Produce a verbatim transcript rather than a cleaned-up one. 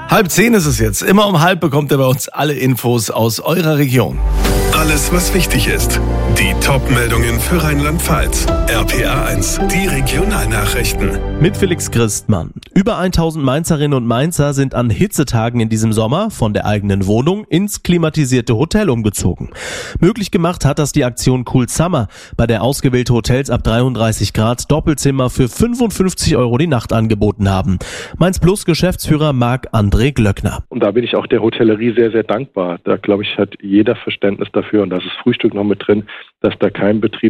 Halb zehn ist es jetzt. Immer um halb bekommt ihr bei uns alle Infos aus eurer Region. Alles, was wichtig ist. Die Top-Meldungen für Rheinland-Pfalz. R P A eins, die Regionalnachrichten. Mit Felix Christmann. Über tausend Mainzerinnen und Mainzer sind an Hitzetagen in diesem Sommer von der eigenen Wohnung ins klimatisierte Hotel umgezogen. Möglich gemacht hat das die Aktion Cool Summer, bei der ausgewählte Hotels ab dreiunddreißig Grad Doppelzimmer für fünfundfünfzig Euro die Nacht angeboten haben. Mainz Plus Geschäftsführer Marc-André Glöckner. Und da bin ich auch der Hotellerie sehr, sehr dankbar. Da, glaube ich, hat jeder Verständnis dafür, und da ist das Frühstück noch mit drin, dass da kein Betrieb